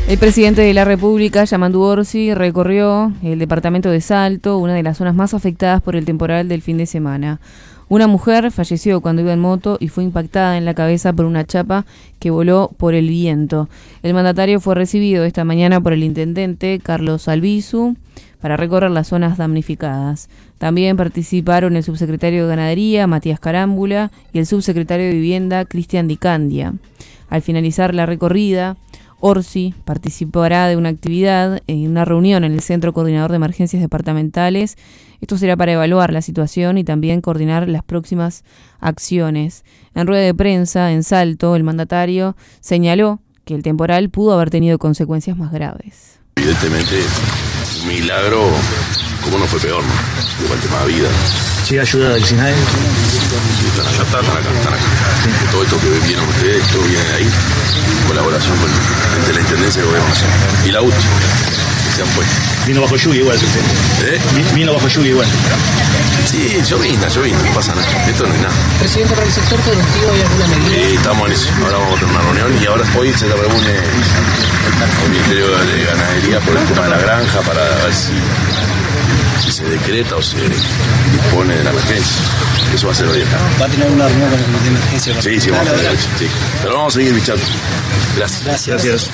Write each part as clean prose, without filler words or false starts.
El presidente de la República, Yamandu Orsi, recorrió el departamento de Salto, una de las zonas más afectadas por el temporal del fin de semana. Una mujer falleció cuando iba en moto y fue impactada en la cabeza por una chapa que voló por el viento. El mandatario fue recibido esta mañana por el intendente Carlos Albizu para recorrer las zonas damnificadas. También participaron el subsecretario de Ganadería, Matías Carámbula, y el subsecretario de Vivienda, Cristian Di Candia. Al finalizar la recorrida, Orsi participará de una actividad en una reunión en el Centro Coordinador de Emergencias Departamentales. Esto será para evaluar la situación y también coordinar las próximas acciones. En rueda de prensa en Salto, el mandatario señaló que el temporal pudo haber tenido consecuencias más graves. Evidentemente, un milagro, ¿cómo no fue peor, no? Digo, el tema de vida. ¿Sí ayuda del SINAE? Sí, están allá, están acá. Sí. Todo esto que vieron ustedes, todo viene de ahí. Colaboración entre la Intendencia y el Gobierno Nacional. Y la UTI, que se han puesto. Vino bajo lluvia igual, usted. Vino bajo lluvia igual. Sí, llovina, no pasa nada. Esto no es nada. Presidente, para el sector productivo hay alguna medida. Sí, estamos en eso. Ahora vamos a tener una reunión y ahora hoy se reúne el Ministerio de Ganadería por el tema de la granja para ver si se decreta o se dispone de la emergencia. Eso va a ser hoy acá. ¿Va a tener una reunión con el comité de emergencia? Sí, vamos a tener eso, sí. Pero vamos a seguir bichando. Gracias.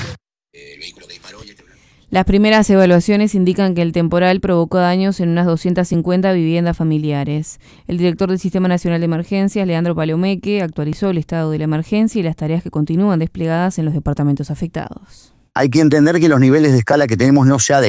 Las primeras evaluaciones indican que el temporal provocó daños en unas 250 viviendas familiares. El director del Sistema Nacional de Emergencias, Leandro Palomeque, actualizó el estado de la emergencia y las tareas que continúan desplegadas en los departamentos afectados. Hay que entender que los niveles de escala que tenemos no se ha